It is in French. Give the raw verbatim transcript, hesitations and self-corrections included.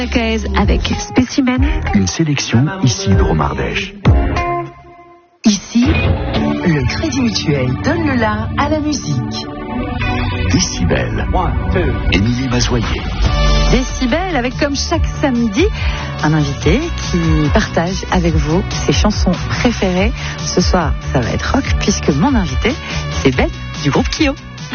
Avec Spécimen. Une sélection ici de Romardèche. Ici, le Crédit Mutuel donne le la à la musique. Décibel. Émilie Mazoyer. Décibel, avec comme chaque samedi, un invité qui partage avec vous ses chansons préférées. Ce soir, ça va être rock, puisque mon invité, c'est Belle du groupe Kyo.